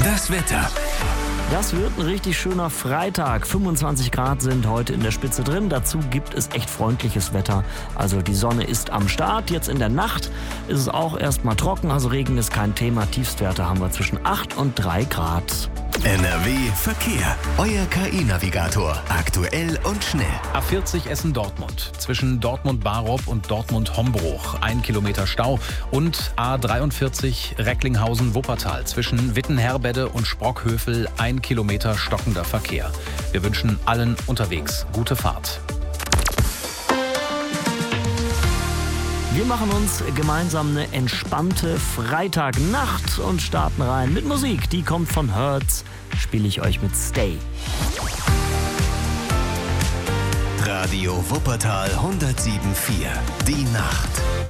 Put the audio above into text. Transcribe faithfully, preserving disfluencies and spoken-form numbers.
Das Wetter. Das wird ein richtig schöner Freitag. fünfundzwanzig Grad sind heute in der Spitze drin. Dazu gibt es echt freundliches Wetter. Also die Sonne ist am Start. Jetzt in der Nacht ist es auch erstmal trocken. Also Regen ist kein Thema. Tiefstwerte haben wir zwischen acht und drei Grad. N R W Verkehr. Euer K I-Navigator. Aktuell und schnell. A vierzig Essen-Dortmund. Zwischen Dortmund-Barop und Dortmund-Hombruch. Ein Kilometer Stau. Und A dreiundvierzig Recklinghausen-Wuppertal. Zwischen Wittenherbede und Sprockhövel. Ein Kilometer stockender Verkehr. Wir wünschen allen unterwegs gute Fahrt. Wir machen uns gemeinsam eine entspannte Freitagnacht und starten rein mit Musik. Die kommt von Hertz. Spiele ich euch mit Stay. Radio Wuppertal hundertsieben Komma vier. Die Nacht.